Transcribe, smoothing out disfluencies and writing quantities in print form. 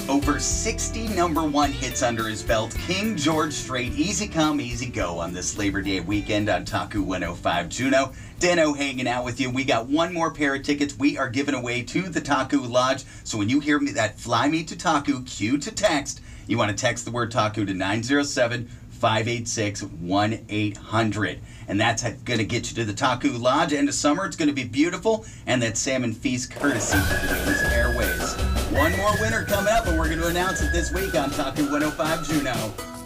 Over 60 #1 hits under his belt, King George Strait, easy come, easy go on this Labor Day weekend on Taku 105 Juneau. Dano hanging out with you. We got one more pair of tickets we are giving away to the Taku Lodge. So when you hear me that Fly Me to Taku cue to text, you want to text the word Taku to 907-586-1800. And that's going to get you to the Taku Lodge. End of summer, it's going to be beautiful. And that salmon feast courtesy of the Wings Airways. One more winner coming up, and we're going to announce it this week on Taku 105 Juneau.